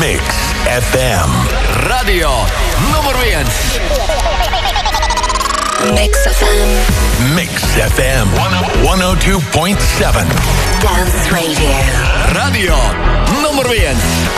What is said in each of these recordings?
Mix FM. Radio nummer 1. Mix FM. Mix FM 102.7. Dance Radio. Radio nummer 1.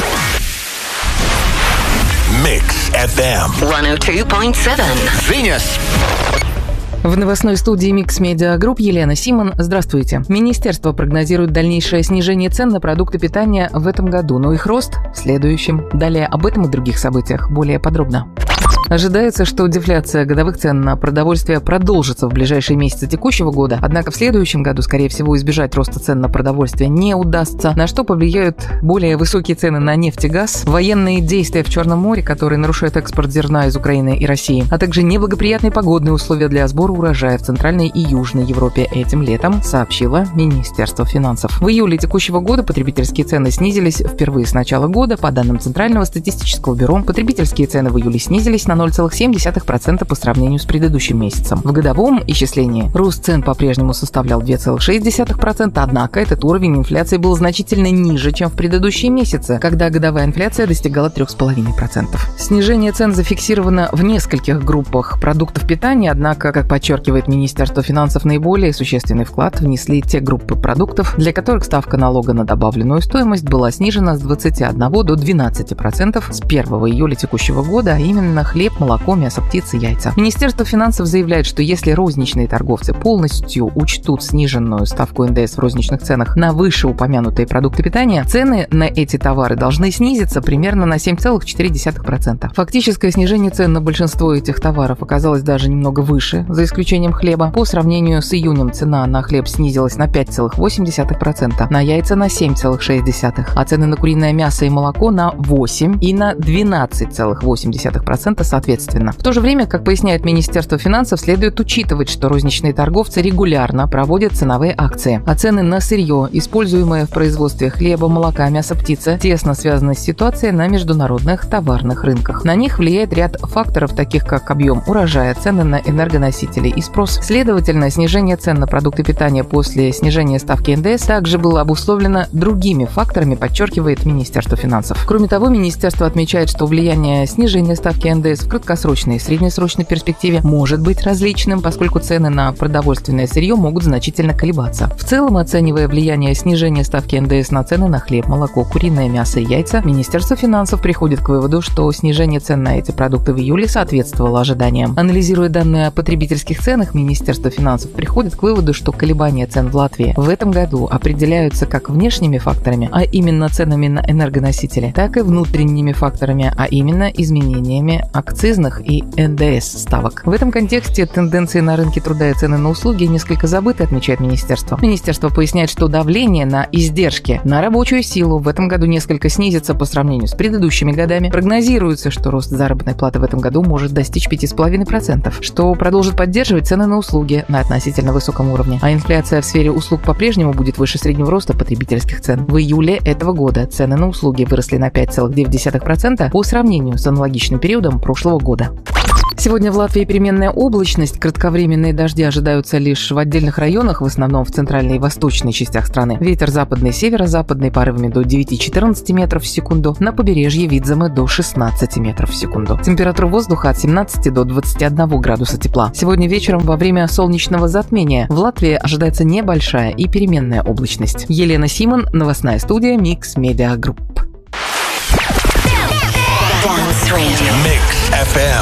Mix FM 102.7. Venus. В новостной студии Mix Media Group Елена Симон. Здравствуйте. Министерство прогнозирует дальнейшее снижение цен на продукты питания в этом году, но их рост в следующем. Далее об этом и других событиях более подробно. Ожидается, что дефляция годовых цен на продовольствие продолжится в ближайшие месяцы текущего года, однако в следующем году, скорее всего, избежать роста цен на продовольствие не удастся, на что повлияют более высокие цены на нефть и газ, военные действия в Черном море, которые нарушают экспорт зерна из Украины и России, а также неблагоприятные погодные условия для сбора урожая в Центральной и Южной Европе этим летом, сообщило Министерство финансов. В июле текущего года потребительские цены снизились впервые с начала года. По данным Центрального статистического бюро, потребительские цены в июле снизились на 0,7% по сравнению с предыдущим месяцем. В годовом исчислении рост цен по-прежнему составлял 2,6%, однако этот уровень инфляции был значительно ниже, чем в предыдущие месяцы, когда годовая инфляция достигала 3,5%. Снижение цен зафиксировано в нескольких группах продуктов питания, однако, как подчеркивает Министерство финансов, наиболее существенный вклад внесли те группы продуктов, для которых ставка налога на добавленную стоимость была снижена с 21 до 12% с 1 июля текущего года, а именно хлеб, молоко, мясо птицы, яйца. Министерство финансов заявляет, что если розничные торговцы полностью учтут сниженную ставку НДС в розничных ценах на вышеупомянутые продукты питания, цены на эти товары должны снизиться примерно на 7,4%. Фактическое снижение цен на большинство этих товаров оказалось даже немного выше, за исключением хлеба. По сравнению с июнем цена на хлеб снизилась на 5,8%, на яйца на 7,6%, а цены на куриное мясо и молоко на 8% и на 12,8% соответственно. В то же время, как поясняет Министерство финансов, следует учитывать, что розничные торговцы регулярно проводят ценовые акции, а цены на сырье, используемое в производстве хлеба, молока, мяса птицы, тесно связаны с ситуацией на международных товарных рынках. На них влияет ряд факторов, таких как объем урожая, цены на энергоносители и спрос. Следовательно, снижение цен на продукты питания после снижения ставки НДС также было обусловлено другими факторами, подчеркивает Министерство финансов. Кроме того, Министерство отмечает, что влияние снижения ставки НДС в краткосрочной и среднесрочной перспективе может быть различным, поскольку цены на продовольственное сырье могут значительно колебаться. В целом, оценивая влияние снижения ставки НДС на цены на хлеб, молоко, куриное мясо и яйца, Министерство финансов приходит к выводу, что снижение цен на эти продукты в июле соответствовало ожиданиям. Анализируя данные о потребительских ценах, Министерство финансов приходит к выводу, что колебания цен в Латвии в этом году определяются как внешними факторами, а именно ценами на энергоносители, так и внутренними факторами, а именно изменениями акцизных и НДС ставок. В этом контексте тенденции на рынке труда и цены на услуги несколько забыты, отмечает Министерство. Министерство поясняет, что давление на издержки на рабочую силу в этом году несколько снизится по сравнению с предыдущими годами. Прогнозируется, что рост заработной платы в этом году может достичь 5,5%, что продолжит поддерживать цены на услуги на относительно высоком уровне. А инфляция в сфере услуг по-прежнему будет выше среднего роста потребительских цен. В июле этого года цены на услуги выросли на 5,9% по сравнению с аналогичным периодом прошлого года. Сегодня в Латвии переменная облачность, кратковременные дожди ожидаются лишь в отдельных районах, в основном в центральной и восточной частях страны. Ветер западный, северо-западный порывами до 9-14 метров в секунду, на побережье Видземы до 16 метров в секунду. Температура воздуха от 17 до 21 градуса тепла. Сегодня вечером во время солнечного затмения в Латвии ожидается небольшая и переменная облачность. Елена Симон, новостная студия Mix Media Group. Mix FM